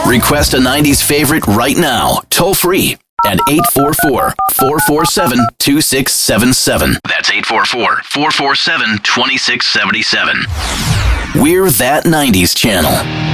Request a 90s favorite right now, toll free at 844-447-2677. That's 844-447-2677. We're That 90s Channel.